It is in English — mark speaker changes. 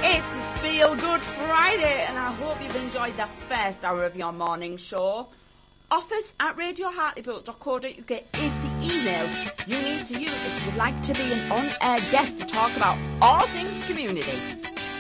Speaker 1: It's Feel Good Friday, and I hope you've enjoyed the first hour of your morning show. office@radiohartlepool.co.uk is the email you need to use if you'd like to be an on-air guest to talk about all things community.